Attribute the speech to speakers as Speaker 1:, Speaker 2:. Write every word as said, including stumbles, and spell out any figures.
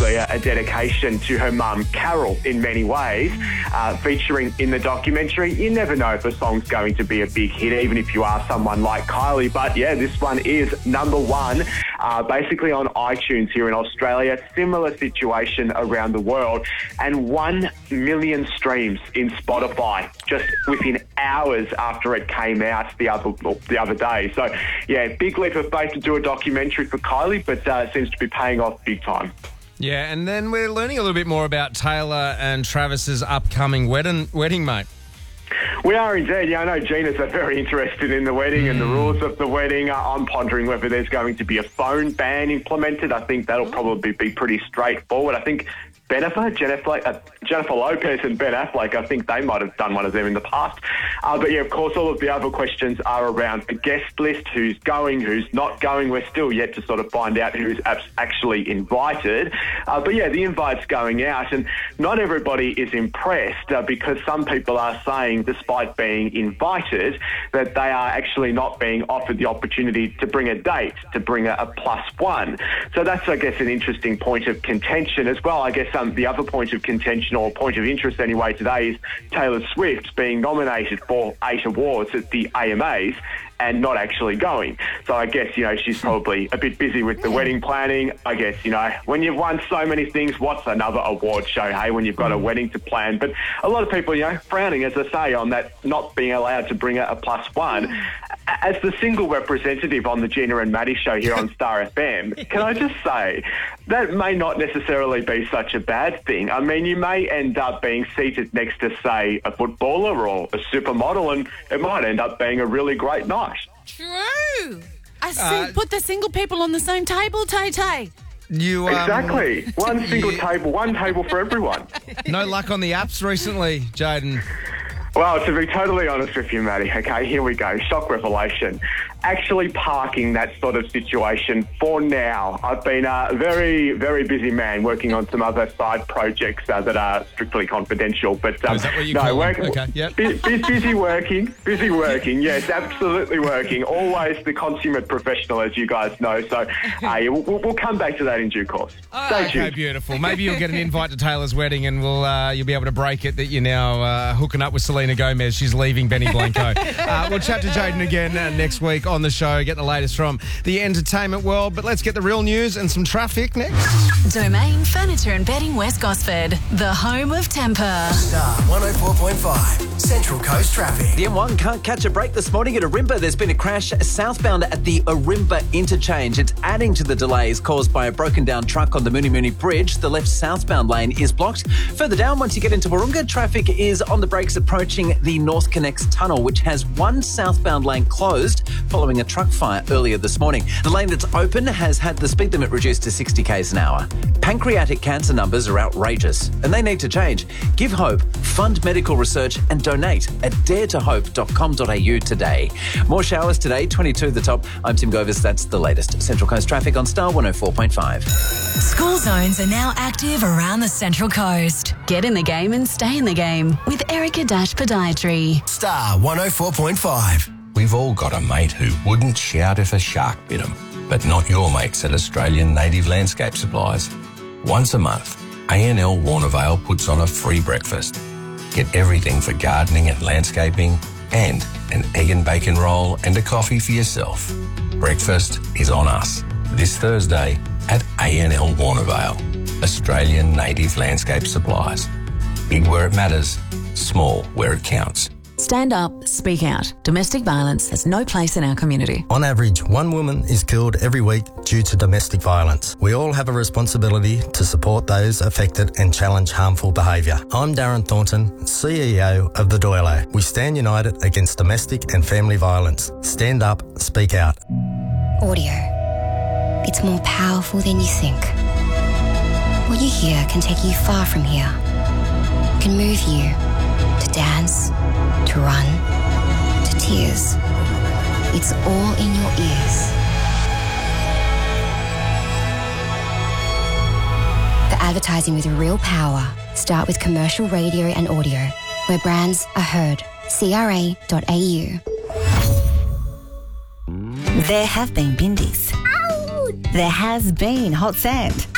Speaker 1: actually a, a dedication to her mum, Carol, in many ways, uh, featuring in the documentary. You never know if a song's going to be a big hit, even if you are someone like Kylie. But yeah, this one is number one, uh, basically on iTunes here in Australia. Similar situation around the world. And one million streams in Spotify just within hours after it came out the other the other day. So yeah, big leap of faith to do a documentary for Kylie, but uh, seems to be paying off big time.
Speaker 2: Yeah, and then we're learning a little bit more about Taylor and Travis's upcoming wedding, wedding mate.
Speaker 1: We are indeed. Yeah, I know Gina's very interested in the wedding mm. and the rules of the wedding. Uh, I'm pondering whether there's going to be a phone ban implemented. I think that'll probably be pretty straightforward. I think Jennifer, Jennifer, uh, Jennifer Lopez and Ben Affleck, I think they might have done one of them in the past. Uh, but yeah, of course, all of the other questions are around the guest list, who's going, who's not going. We're still yet to sort of find out who's actually invited. Uh, but yeah, the invite's going out, and not everybody is impressed uh, because some people are saying, despite being invited, that they are actually not being offered the opportunity to bring a date, to bring a, a plus one. So that's, I guess, an interesting point of contention as well. I guess Um, the other point of contention, or point of interest anyway, today is Taylor Swift being nominated for eight awards at the A M As and not actually going. So I guess, you know, she's probably a bit busy with the wedding planning. I guess, you know, when you've won so many things, what's another award show, hey, when you've got a wedding to plan? But a lot of people, you know, frowning, as I say, on that not being allowed to bring a, a plus one. As the single representative on the Gina and Maddie show here on Star F M, can I just say that may not necessarily be such a bad thing. I mean, you may end up being seated next to, say, a footballer or a supermodel, and it might end up being a really great night.
Speaker 3: True. I see.
Speaker 2: Uh,
Speaker 3: Put the single people on the same table, Tay-Tay.
Speaker 2: You, um,
Speaker 1: exactly. One single
Speaker 2: you...
Speaker 1: table, one table for everyone.
Speaker 2: No luck on the apps recently, Jaden.
Speaker 1: Well, to be totally honest with you, Maddie, okay, here we go. Shock revelation. Actually parking that sort of situation for now. I've been a very, very busy man working on some other side projects uh, that are strictly confidential. But um,
Speaker 2: oh, is that what you
Speaker 1: no,
Speaker 2: call
Speaker 1: work,
Speaker 2: them? Okay, yep.
Speaker 1: bu- bu- busy working, busy working. Yes, absolutely working. Always the consummate professional, as you guys know. So uh, yeah, we'll, we'll come back to that in due course.
Speaker 2: Oh,
Speaker 1: Stay
Speaker 2: okay,
Speaker 1: tuned.
Speaker 2: beautiful. Maybe you'll get an invite to Taylor's wedding, and we'll uh, you'll be able to break it that you're now uh, hooking up with Selena Gomez. She's leaving Benny Blanco. uh, we'll chat to Jaden again uh, next week on the show. Get the latest from the entertainment world. But let's get the real news and some traffic next.
Speaker 4: Domain Furniture and Bedding West Gosford, the home of temper.
Speaker 5: Star one oh four point five, Central Coast traffic.
Speaker 6: The M one can't catch a break this morning at Ourimbah. There's been a crash southbound at the Ourimbah interchange. It's adding to the delays caused by a broken down truck on the Mooney Mooney Bridge. The left southbound lane is blocked. Further down, once you get into Warunga, traffic is on the brakes approaching the North Connects tunnel, which has one southbound lane closed following a truck fire earlier this morning. The lane that's open has had the speed limit reduced to sixty kays an hour. Pancreatic cancer numbers are outrageous and they need to change. Give hope, fund medical research and donate at dare to hope dot com dot a u today. More showers today, twenty-two the top. I'm Tim Govers. That's the latest. Central Coast traffic on Star one oh four point five.
Speaker 4: School zones are now active around the Central Coast. Get in the game and stay in the game with Erica Dash Podiatry.
Speaker 5: Star one oh four point five.
Speaker 7: We've all got a mate who wouldn't shout if a shark bit him, but not your mates at Australian Native Landscape Supplies. Once a month, A N L Warnervale puts on a free breakfast. Get everything for gardening and landscaping, and an egg and bacon roll and a coffee for yourself. Breakfast is on us this Thursday at A N L Warnervale, Australian Native Landscape Supplies. Big where it matters, small where it counts.
Speaker 4: Stand up, speak out. Domestic violence has no place in our community.
Speaker 8: On average, one woman is killed every week due to domestic violence. We all have a responsibility to support those affected and challenge harmful behaviour. I'm Darren Thornton, C E O of The Doilo. We stand united against domestic and family violence. Stand up, speak out.
Speaker 9: Audio. It's more powerful than you think. What you hear can take you far from here. It can move you to dance, to run, to tears. It's all in your ears. For advertising with real power, start with commercial radio and audio, where brands are heard. C R A dot A U.
Speaker 10: There have been bindies. There has been hot sand.